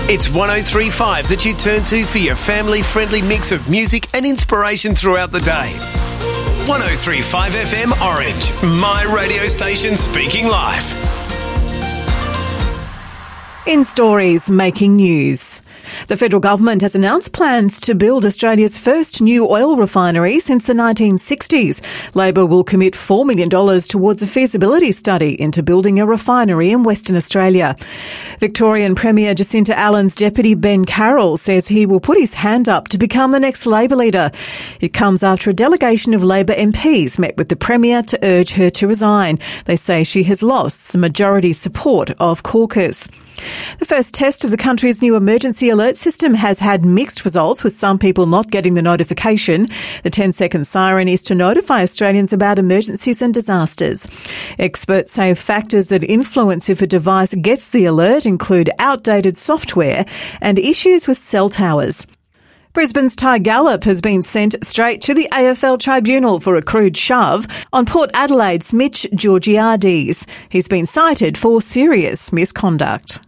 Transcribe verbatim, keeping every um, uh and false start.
It's one oh three point five that you turn to for your family-friendly mix of music and inspiration throughout the day. one oh three point five F M Orange, my radio station speaking life. In stories making news. The federal government has announced plans to build Australia's first new oil refinery since the nineteen sixties. Labor will commit four million dollars towards a feasibility study into building a refinery in Western Australia. Victorian Premier Jacinta Allen's deputy Ben Carroll says he will put his hand up to become the next Labor leader. It comes after a delegation of Labor M Ps met with the Premier to urge her to resign. They say she has lost the majority support of caucus. The first test of the country's new emergency alert system has had mixed results, with some people not getting the notification. The ten-second siren is to notify Australians about emergencies and disasters. Experts say factors that influence if a device gets the alert include outdated software and issues with cell towers. Brisbane's Ty Gallop has been sent straight to the A F L tribunal for a crude shove on Port Adelaide's Mitch Georgiades. He's been cited for serious misconduct.